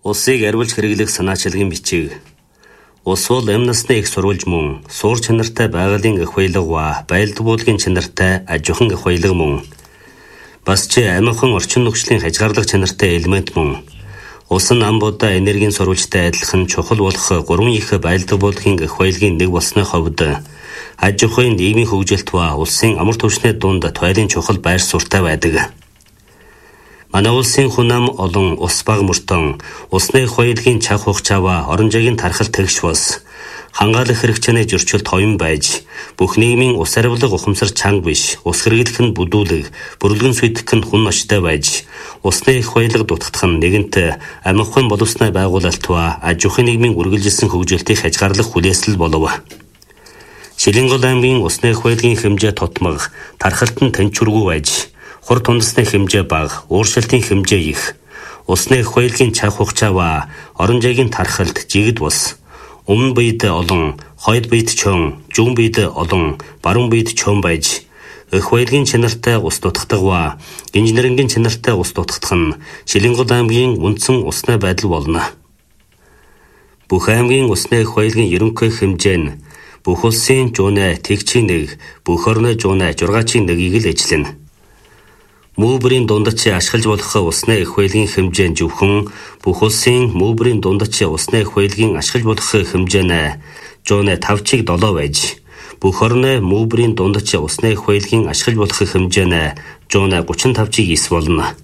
Улсыг арвилж хэрэглэх санаачилгын бичиг. Улс бол амь насны их сурвалж мөн, суур чанартай байгалийн эх баялаг ба баялаг буулгын чанартай аж ахуйн эх баялаг мөн. Бас ч амархан орчин нөхцөлийн хязгаарлах чанартай элемент мөн. Улс нь ам будаа энергийн сурвалжтай адилхан чухал болох 3 их баялаг буулгын эх баялагын нэг болсны хувьд аж ахуйн нийгмийн хөгжилт ба улсын амар түвшний дунд туйлын чухал байр суурьтай байдаг. Манай улсын хүн ам олон ус баг мөртөн усны эх баялагын чаг хугацаа орон зайгийн тархалт тэгш бас хангаалах хэрэгцээний зөрчилд ховын байж бүх нийгмийн ус арвилга ухамсар чанга биш ус хэрэглэх нь бүдүүлэг бүрлгэн сүйдэх нь хүн ночтой байж усны эх баялаг дутагдах нь нэгэнт амь ахуйн боловсны байгуулалт ба аж ахуйн нийгмийн үргэлжилсэн хөгжүүлэлтийг хязгаарлах хүлээсэл болов. Шилэнгол аймгийн усны эх баялагын хэмжээ тотмог тархалт нь тэнцвэргүй байж хур тундасны хэмжээ бага, ууршилтын хэмжээ их, усны эх баялагын чаг хугацаа ба орон зайгийн тархалт жигд бус. Өмнө биед олон, хойд биед чон, зүүн биед олон, баруун биед чон байж эх баялагын чанартай ус дутагдах ба инженерингийн чанартай ус дутагдах нь Шилэнгол аймгийн үндсэн усны байдал болно. Бүх аймгийн усны эх баялагын ерөнхий хэмжээ нь бүх улсын жуунэ тэгчийн 1, бүх орны жуунэ 6-ийн 1-ийг л эзлэнэ. Мөбрийн дундаж ашиглаж болох усны эх баялагын хэмжээ нь зөвхөн бүх улсын мөбрийн дундаж усны эх баялагын ашиглаж болох хэмжээ нь 105-7 байж бүх орны мөбрийн дундаж усны эх баялагын ашиглаж болох хэмжээ нь 135-9 болно.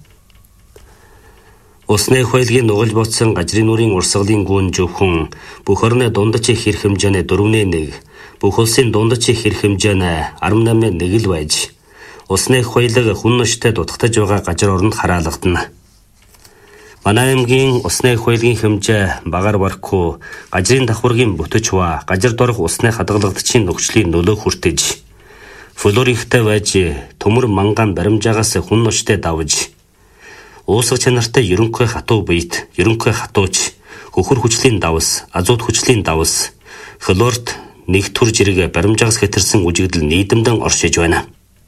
Усны эх баялагын нугалж ботсон гажрын нүрийн урсгалын гүн зөвхөн бүх орны дундаж хэр хэмжээ нь 4-1, бүх улсын дундаж хэр хэмжээ нь 18-1 л байж усны эх баялаг хүн ночтой дутагдж байгаа газар оронд хараалгадана. Манай аймгийн усны эх баялагын хэмжээ багаар барахгүй гажрын давхаргийн бүтэж ба газар дорох усны хадгалагчийн нөхцөлийн нөлөө хүртэж флор ихтэй байж төмөр манган баримжаагаас хүн ночтой давж уусах чанартай ерөнхий хатуу биет, ерөнхий хатууч, хөхөр хүчлийн давс, азот хүчлийн давс, флорт нэг төр жирэг баримжаагаас хэтэрсэн үжигдэл нийдэмдэн оршиж байна.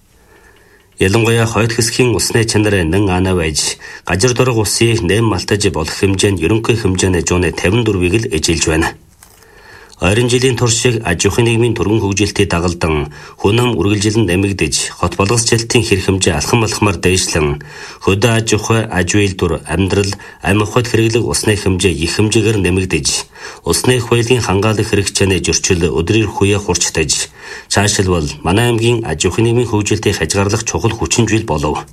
Ялангуяа хойд хэсгийн усны чанар нэн ана байж газар дорох усыг нэм малтаж болох хэмжээнд ерөнхий хэмжээний 154-ийг л эжилж байна. Ойрын жилийн туршиг аж ахуйн нийгмийн түргэн хөгжилтийн дагалдан хүн ам үргэлжилэн нэмэгдэж хот болгосчлтын хэр хэмжээ алхам алхмаар дээшлэн хөдөө аж ахуй аж үйлдвэр амьдрал амь ахуйд хэрэглэх усны хэмжээ их хэмжээгээр нэмэгдэж усны эх баялагын хангаалах хэрэгцээний зөрчил өдрийн хүя хурцтаж цаашлбал манай аймгийн аж ахуйн нийгмийн хөгжилтийг хязгаарлах чухал хүчин зүйл болов.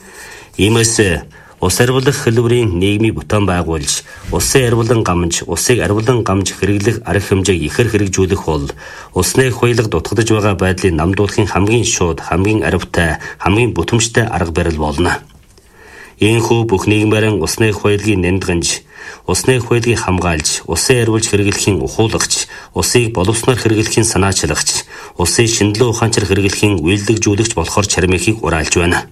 Иймээс ус арвилах хэлбэрийн нийгмийн бүтээн байгуулж, усын арвилан гамж, усыг арвилан гамж хэрэглэх арга хэмжээг ихэр хэрэгжүүлэх бол усны эх баялаг дутагдж байгаа байдлыг намдуулахын хамгийн шууд, хамгийн аривтай, хамгийн бүтэмжтэй арга барил болно. Ийхүү бүх нийгмийн усны эх баялагын нэмдгэнж, усны эх баялагыг хамгаалж, усын арвилж хэрэглэхийн ухуулагч, усыг боловсноор хэрэглэхийн санаачлагч, усын шинжилгээ ухаанчаар хэрэглэхийн үйлдвэрлэгжүүлэгч болохоор чармихийг ураалж байна.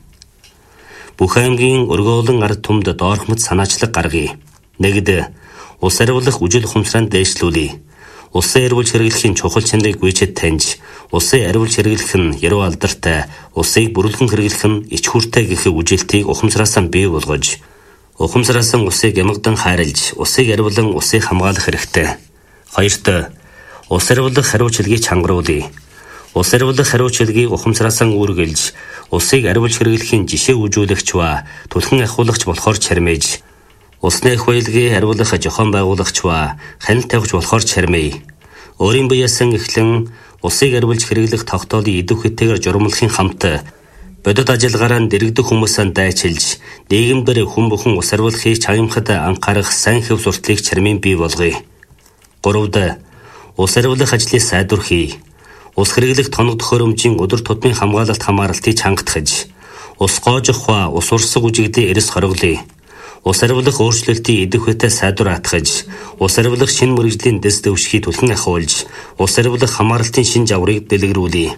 Бүх аймгийн өргөөлөн ард түмд доорхмот санаачлаг гаргая. Нэгд ус арвилах үжил ухамсараа дээшлүүлье. Усын арвилж хэрэглэхийн чухал чанарыг гүйцэд таньж, усын арвилж хэрэглэх нь яруу алдартай, усыг бүрэлдэн хэрэглэх нь ич хүртэй гэх үжилтийг ухамсараасаа бий болгож, ухамсараасаа усыг ямагдан хайрлж, усыг арвилан усыг хамгаалах хэрэгтэй. Хоёрт ус арвилах хариуцлагыг чангаруулъя. Ус арвилах хариуцлагыг ухамсараасаа үргэлж, усыг арвилж хэрэглэхийн жишээ үзүүлэгч ба түлхэн ахиулагч болохоор чармиж, усны эх баялагыг арвилах зохион байгуулагч ба хяналт тавьж болохоор чармий. Өөрийн биеэсэн эхлэн усыг арвилж хэрэглэх тогтоолын идэв хэтээр журмлахын хамт бодит ажиллагаараа дэрэгдэх хүмүүсээ дайчилж, нийгэмдэр хүн бүхэн ус арвилахыг чагнамхад анхаарах сайн хэв сурталыг чармийн бий болгоё. Гуравд ус арвилах ажлыг сайдвархий. Ус хэрэглэх тоног төхөөрөмжийн өдөр тутмын хамгаалалт хамааралтыг чангатгаж, ус гоожих ба ус урсгах үжигдээ эрэс хориглоё. Ус арвилах өөрчлөлтийн идэв хэтэ сайдвар атгаж, ус арвилах шинэ мэргэжлийн дэс дэвшгийг түлхэн ахиулж, ус арвилах хамааралтын шинж аврыг дэлгэрүүлье.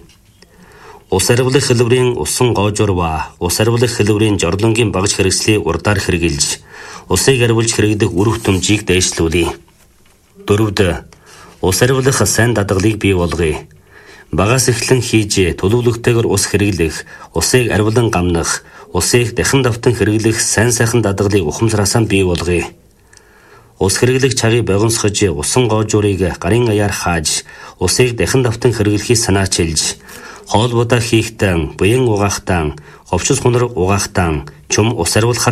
Ус арвилах хэлбэрийн усан гоожор ба ус арвилах хэлбэрийн жорлонгийн багж хэрэгслийг урдаар хэрэгжилж, усыг арвилж хэрэглэх үр хөтөмжийг дээшлүүлье. Дөрөвд ус арвилах сайн дадгалыг бий болгоё. Багаас эхлэн хийж төлөвлөгтэйгээр ус хэрэглэх, усыг арвилан гамнах, усыг дахин давтан хэрэглэх сайн сайхан дадгалыг ухамсараасаа бий болгоё. Ус хэрэглэх чагийг богиносгож, усан гоожуурыг гарын аяар хааж, усыг дахин давтан хэрэглэхийг санаачилж, хоол будаа хийхдээ, буян угаахтаа, говчс хунар угаахтаа, чум ус ариулахаар